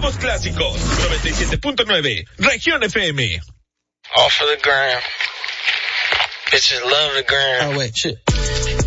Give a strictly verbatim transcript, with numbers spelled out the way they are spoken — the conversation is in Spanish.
nuevos clásicos. noventa y siete punto nueve, Región F M. Off of the gram. Bitches love the gram. Oh, wait, shit.